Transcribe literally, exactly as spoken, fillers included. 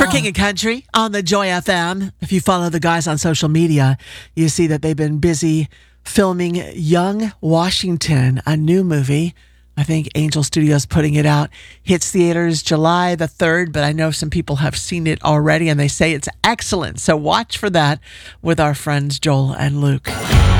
King of Country on the Joy F M. If you follow the guys on social media, you see that they've been busy filming Young Washington, a new movie. I think Angel Studios putting it out. Hits theaters July the third, but I know some people have seen it already and they say it's excellent. So watch for that with our friends Joel and Luke.